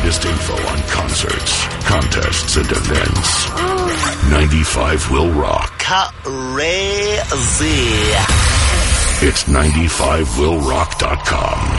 latest info on concerts, contests, and events. 95 will rock. Crazy. It's 95willrock.com.